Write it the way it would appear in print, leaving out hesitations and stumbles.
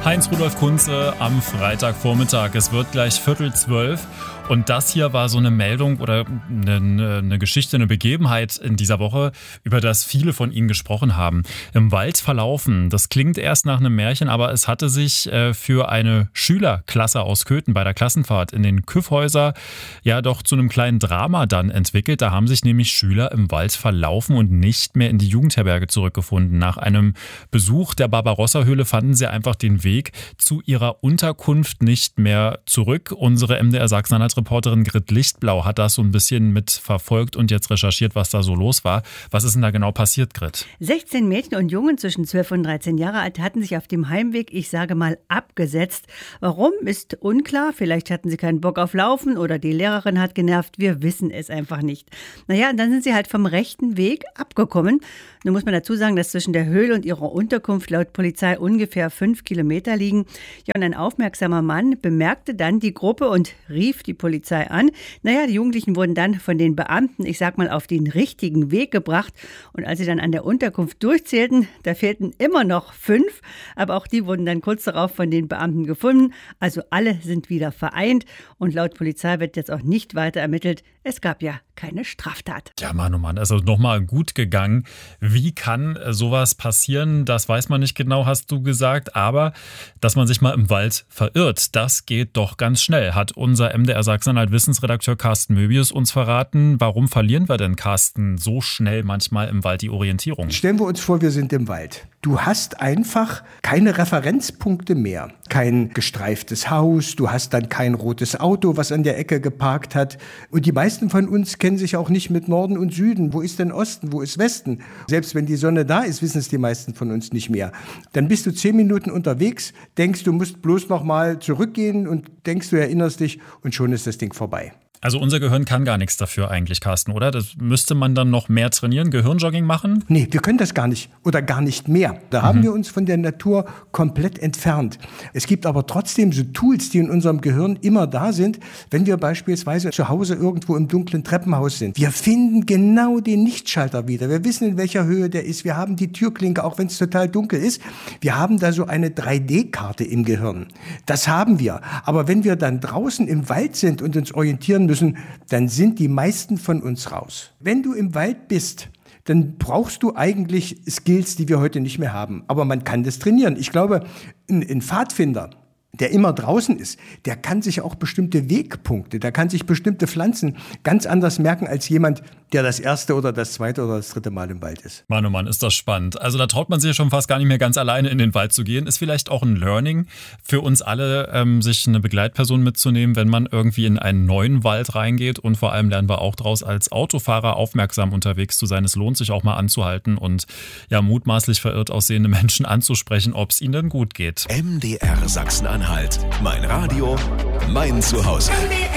Heinz-Rudolf Kunze am Freitagvormittag. Es wird gleich 11:45 und das hier war so eine Meldung oder eine Geschichte, eine Begebenheit in dieser Woche, über das viele von Ihnen gesprochen haben. Im Wald verlaufen, das klingt erst nach einem Märchen, aber es hatte sich für eine Schülerklasse aus Köthen bei der Klassenfahrt in den Kyffhäuser ja doch zu einem kleinen Drama dann entwickelt. Da haben sich nämlich Schüler im Wald verlaufen und nicht mehr in die Jugendherberge zurückgefunden. Nach einem Besuch der Barbarossa-Höhle fanden sie einfach den Weg zu ihrer Unterkunft nicht mehr zurück. Unsere MDR Sachsen-Anhalt-Reporterin Grit Lichtblau hat das so ein bisschen mitverfolgt und jetzt recherchiert, was da so los war. Was ist denn da genau passiert, Grit? 16 Mädchen und Jungen zwischen 12 und 13 Jahre alt hatten sich auf dem Heimweg, ich sage mal, abgesetzt. Warum, ist unklar. Vielleicht hatten sie keinen Bock auf Laufen oder die Lehrerin hat genervt. Wir wissen es einfach nicht. Naja, und dann sind sie halt vom rechten Weg abgekommen. Nun muss man dazu sagen, dass zwischen der Höhle und ihrer Unterkunft laut Polizei ungefähr 5 Kilometer liegen. Ja, und ein aufmerksamer Mann bemerkte dann die Gruppe und rief die Polizei an. Naja, die Jugendlichen wurden dann von den Beamten, ich sag mal, auf den richtigen Weg gebracht. Und als sie dann an der Unterkunft durchzählten, da fehlten immer noch 5. Aber auch die wurden dann kurz darauf von den Beamten gefunden. Also alle sind wieder vereint. Und laut Polizei wird jetzt auch nicht weiter ermittelt. Es gab ja keine Straftat. Ja, Mann, oh Mann, also nochmal gut gegangen. Wie kann sowas passieren? Das weiß man nicht genau, hast du gesagt. Aber dass man sich mal im Wald verirrt, das geht doch ganz schnell, hat unser MDR Sachsen-Anhalt-Wissensredakteur Carsten Möbius uns verraten. Warum verlieren wir denn, Carsten, so schnell manchmal im Wald die Orientierung? Stellen wir uns vor, wir sind im Wald. Du hast einfach keine Referenzpunkte mehr. Kein gestreiftes Haus, du hast dann kein rotes Auto, was an der Ecke geparkt hat. Und die meisten von uns kennen sich auch nicht mit Norden und Süden. Wo ist denn Osten, wo ist Westen? Selbst wenn die Sonne da ist, wissen es die meisten von uns nicht mehr. Dann bist du 10 Minuten unterwegs, denkst, du musst bloß noch mal zurückgehen und denkst, du erinnerst dich und schon ist das Ding vorbei. Also unser Gehirn kann gar nichts dafür eigentlich, Carsten, oder? Das müsste man dann noch mehr trainieren, Gehirnjogging machen? Nee, wir können das gar nicht oder gar nicht mehr. Da haben wir uns von der Natur komplett entfernt. Es gibt aber trotzdem so Tools, die in unserem Gehirn immer da sind, wenn wir beispielsweise zu Hause irgendwo im dunklen Treppenhaus sind. Wir finden genau den Lichtschalter wieder. Wir wissen, in welcher Höhe der ist. Wir haben die Türklinke, auch wenn es total dunkel ist. Wir haben da so eine 3D-Karte im Gehirn. Das haben wir. Aber wenn wir dann draußen im Wald sind und uns orientieren müssen, dann sind die meisten von uns raus. Wenn du im Wald bist, dann brauchst du eigentlich Skills, die wir heute nicht mehr haben. Aber man kann das trainieren. Ich glaube, ein Pfadfinder, der immer draußen ist, der kann sich auch bestimmte Wegpunkte, der kann sich bestimmte Pflanzen ganz anders merken als jemand, der das erste oder das zweite oder das dritte Mal im Wald ist. Mann, oh Mann, ist das spannend. Also da traut man sich ja schon fast gar nicht mehr ganz alleine in den Wald zu gehen. Ist vielleicht auch ein Learning für uns alle, sich eine Begleitperson mitzunehmen, wenn man irgendwie in einen neuen Wald reingeht. Und vor allem lernen wir auch daraus, als Autofahrer aufmerksam unterwegs zu sein. Es lohnt sich auch mal anzuhalten und ja mutmaßlich verirrt aussehende Menschen anzusprechen, ob es ihnen denn gut geht. MDR Sachsen-Anhalt. Mein Radio, mein Zuhause.